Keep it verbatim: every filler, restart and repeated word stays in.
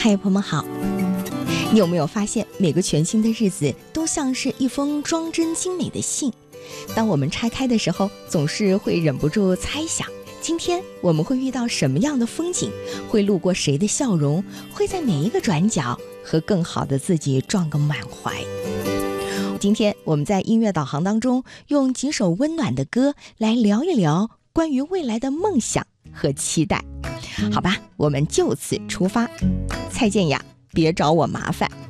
嗨，朋友们好。你有没有发现，每个全新的日子都像是一封装帧精美的信？当我们拆开的时候，总是会忍不住猜想，今天我们会遇到什么样的风景，会路过谁的笑容，会在每一个转角和更好的自己撞个满怀。今天我们在音乐导航当中，用几首温暖的歌来聊一聊关于未来的梦想和期待。好吧，我们就此出发。蔡健雅，别找我麻烦。